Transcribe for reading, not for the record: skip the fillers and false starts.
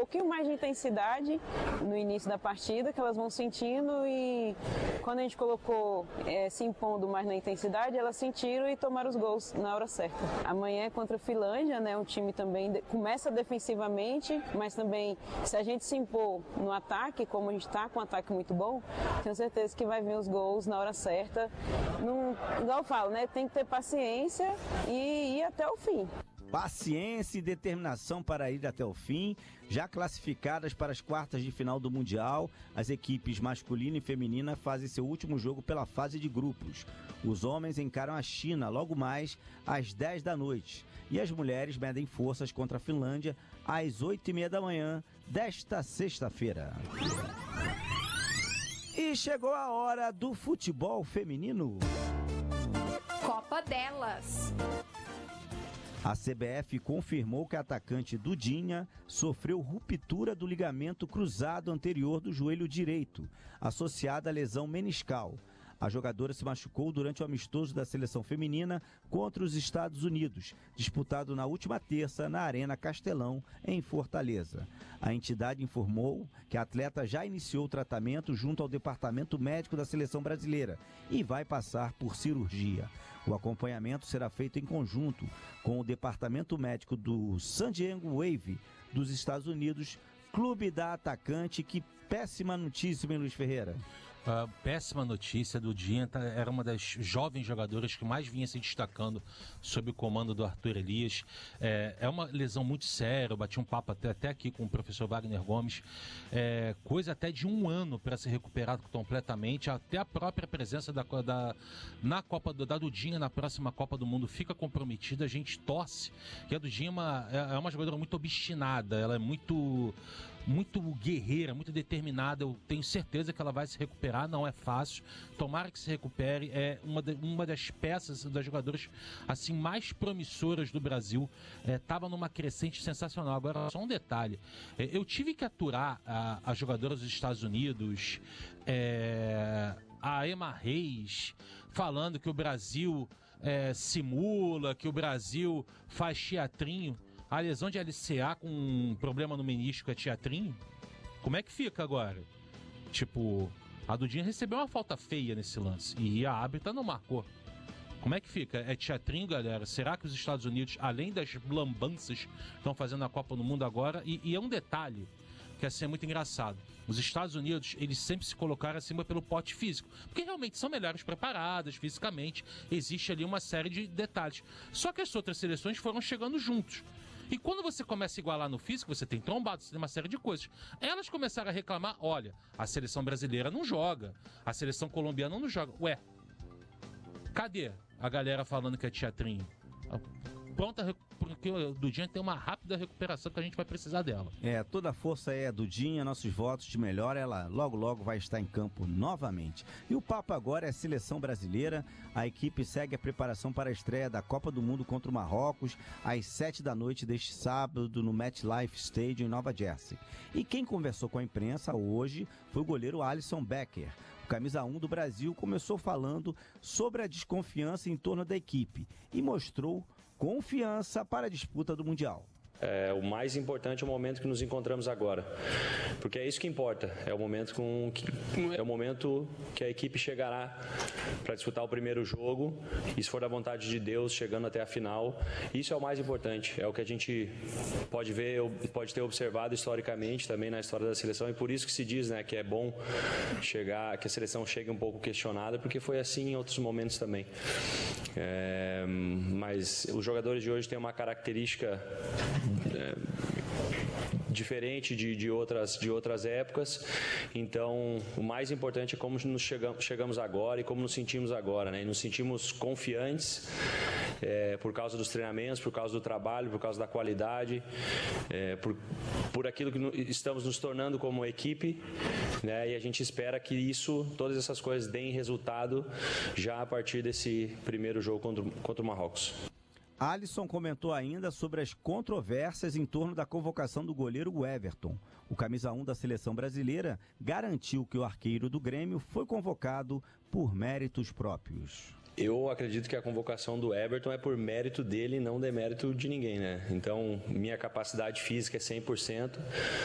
pouquinho mais de intensidade no início da partida, que elas vão sentindo, e quando a gente colocou se impondo mais na intensidade, elas sentiram e tomaram os gols na hora certa. Amanhã é contra a Finlândia, né? Um time também começa defensivamente, mas também se a gente se impor no ataque, como a gente está com um ataque muito bom, tenho certeza que vai vir os gols na hora certa. Igual eu falo, né? Tem que ter paciência e ir até o fim. Paciência e determinação para ir até o fim. Já classificadas para as quartas de final do Mundial, as equipes masculina e feminina fazem seu último jogo pela fase de grupos. Os homens encaram a China logo mais às 10 da noite. E as mulheres medem forças contra a Finlândia às 8h30 da manhã desta sexta-feira. E chegou a hora do futebol feminino. Copa delas. A CBF confirmou que a atacante Dudinha sofreu ruptura do ligamento cruzado anterior do joelho direito, associada à lesão meniscal. A jogadora se machucou durante o amistoso da seleção feminina contra os Estados Unidos, disputado na última terça na Arena Castelão, em Fortaleza. A entidade informou que a atleta já iniciou o tratamento junto ao departamento médico da seleção brasileira e vai passar por cirurgia. O acompanhamento será feito em conjunto com o departamento médico do San Diego Wave dos Estados Unidos, clube da atacante. Que péssima notícia, hein, Luiz Ferreira? Péssima notícia. Dudinha era uma das jovens jogadoras que mais vinha se destacando sob o comando do Arthur Elias. É uma lesão muito séria. Eu bati um papo até aqui com o professor Wagner Gomes. Coisa até de 1 ano para se recuperar completamente. Até a própria presença na Copa da Dudinha na próxima Copa do Mundo fica comprometida. A gente torce. E a Dudinha é uma jogadora muito obstinada. Ela é muito guerreira, muito determinada. Eu tenho certeza que ela vai se recuperar. Não é fácil, tomara que se recupere. É uma das peças, das jogadoras assim mais promissoras do Brasil. Estava numa crescente sensacional. Agora, só um detalhe, eu tive que aturar a jogadora dos Estados Unidos, a Emma Reis, falando que o Brasil simula, que o Brasil faz teatrinho. A lesão de LCA com um problema no menisco é teatrinho? Como é que fica agora? Tipo, a Dudinha recebeu uma falta feia nesse lance e a árbitra não marcou. Como é que fica? É teatrinho, galera? Será que os Estados Unidos, além das lambanças, estão fazendo a Copa no Mundo agora? E é um detalhe que assim, é muito engraçado. Os Estados Unidos, eles sempre se colocaram acima pelo pote físico, porque realmente são melhores preparadas fisicamente, existe ali uma série de detalhes. Só que as outras seleções foram chegando juntos. E quando você começa a igualar no físico, você tem trombado, você tem uma série de coisas. Elas começaram a reclamar, olha, a seleção brasileira não joga, a seleção colombiana não joga. Ué, cadê a galera falando que é teatrinho? Pronta, porque o Dudinha tem uma rápida recuperação que a gente vai precisar dela. Toda a força é a Dudinha, nossos votos de melhor, ela logo vai estar em campo novamente. E o papo agora é a seleção brasileira. A equipe segue a preparação para a estreia da Copa do Mundo contra o Marrocos, às 7 da noite deste sábado, no MetLife Stadium, em Nova Jersey. E quem conversou com a imprensa hoje foi o goleiro Alisson Becker. O camisa 1 do Brasil começou falando sobre a desconfiança em torno da equipe e mostrou confiança para a disputa do Mundial. O mais importante é o momento que nos encontramos agora, porque é isso que importa, é o momento que a equipe chegará para disputar o primeiro jogo, e se for da vontade de Deus, chegando até a final. Isso é o mais importante, é o que a gente pode ver, pode ter observado historicamente também na história da seleção, e por isso que se diz, né, que é bom que a seleção chegue um pouco questionada, porque foi assim em outros momentos também. Mas os jogadores de hoje têm uma característica diferente de outras épocas. Então, o mais importante é como nos chegamos agora e como nos sentimos agora, né? E nos sentimos confiantes por causa dos treinamentos, por causa do trabalho, por causa da qualidade, por aquilo que estamos nos tornando como equipe, né? E a gente espera que todas essas coisas deem resultado já a partir desse primeiro jogo contra o Marrocos. Alisson comentou ainda sobre as controvérsias em torno da convocação do goleiro Everton. O camisa 1 da seleção brasileira garantiu que o arqueiro do Grêmio foi convocado por méritos próprios. Eu acredito que a convocação do Everton é por mérito dele e não demérito de ninguém, né? Então, minha capacidade física é 100%,